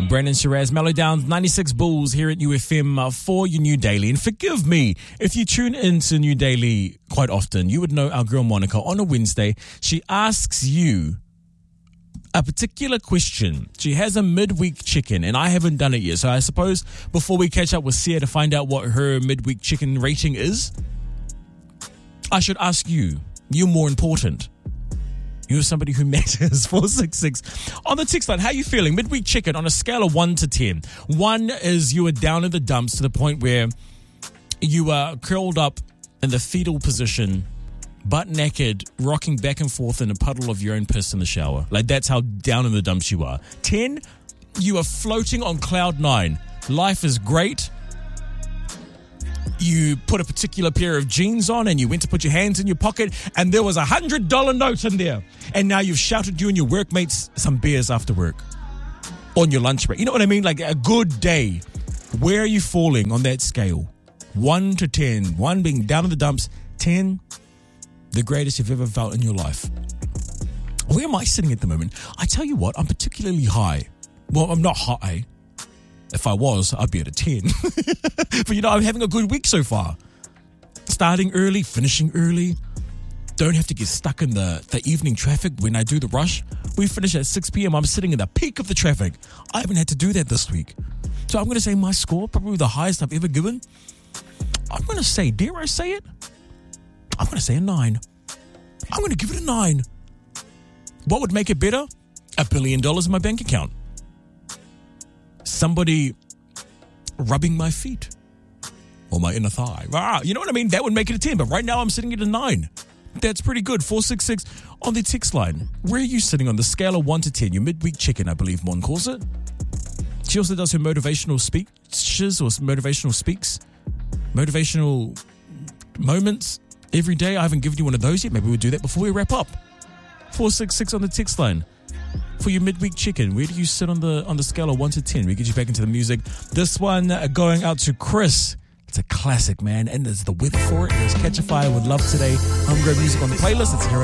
Brandon Shiraz, Mellow Downs, 96 Bulls here at UFM for your New Daily. And forgive me, if you tune into New Daily quite often, you would know our girl Monica on a Wednesday. She asks you a particular question. She has a midweek chicken, and I haven't done it yet. So I suppose before we catch up with Sia to find out what her midweek chicken rating is, I should ask you. You're more important. You're somebody who matters. 466 on the text line. How are you feeling? Midweek chicken on a scale of 1 to 10. 1 is you are down in the dumps to the point where you are curled up in the fetal position, butt naked, rocking back and forth in a puddle of your own piss in the shower. Like, that's how down in the dumps you are. 10, you are floating on cloud 9. Life is great. You put a particular pair of jeans on and you went to put your hands in your pocket and there was a $100 note in there. And now you've shouted you and your workmates some beers after work on your lunch break. You know what I mean? Like a good day. Where are you falling on that scale? 1 to 10. 1 being down in the dumps. 10, the greatest you've ever felt in your life. Where am I sitting at the moment? I tell you what, I'm particularly high. Well, I'm not high. If I was, I'd be at a 10. But, you know, I'm having a good week so far. Starting early, finishing early. Don't have to get stuck in the evening traffic when I do the rush. We finish at 6 p.m. I'm sitting in the peak of the traffic. I haven't had to do that this week. So I'm going to say my score, probably the highest I've ever given. I'm going to say, dare I say it? I'm going to say a 9. I'm going to give it a 9. What would make it better? $1 billion in my bank account. Somebody rubbing my feet or my inner thigh. You know what I mean? That would make it a 10. But right now I'm sitting at a 9. That's pretty good. 466 on the text line. Where are you sitting on the scale of 1 to 10? Your midweek chicken, I believe Mon calls it. She also does her motivational speeches or motivational speaks. Motivational moments every day. I haven't given you one of those yet. Maybe we'll do that before we wrap up. 466 on the text line. For your midweek chicken, where do you sit on the scale of 1 to 10? We get you back into the music. This one going out to Chris. It's a classic, man. And there's the weather for it. There's Catch a Fire with Love Today. Homegrown music on the playlist. It's here.